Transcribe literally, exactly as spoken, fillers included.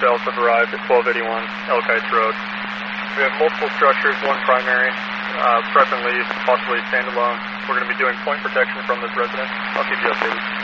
cells have arrived at twelve eighty-one Elkites Road. We have multiple structures, one primary, uh, prep and lease, possibly standalone. We're going to be doing point protection from this residence. I'll keep you updated.